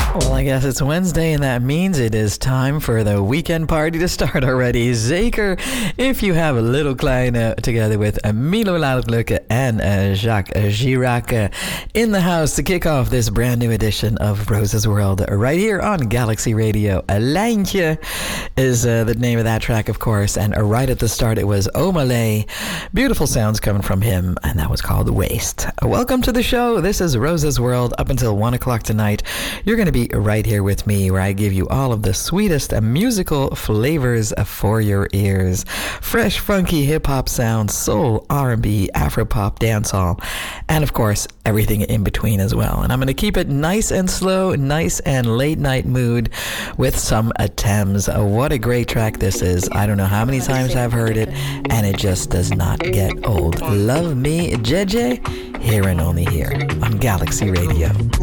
Well, I guess it's Wednesday, and that means it is time for the weekend party to start already. Zeker if you have a Little Kleine together with Milo Laudlukke and Jacques Chirac in the house to kick off this brand new edition of Rose's World right here on Galaxy Radio. Lijntje is the name of that track, of course, and right at the start it was Omalay. Beautiful sounds coming from him, and that was called Waste. Welcome to the show. This is Rose's World up until 1 o'clock tonight. You're going to be right here with me where I give you all of the sweetest musical flavors for your ears. Fresh, funky hip-hop sounds, soul, R&B, Afropop, dancehall, and of course, everything in between as well. And I'm going to keep it nice and slow, nice and late-night mood with some Thames. What a great track this is. I don't know how many times I've heard it, and it just does not get old. Love Me, JJ, here and only here on Galaxy Radio.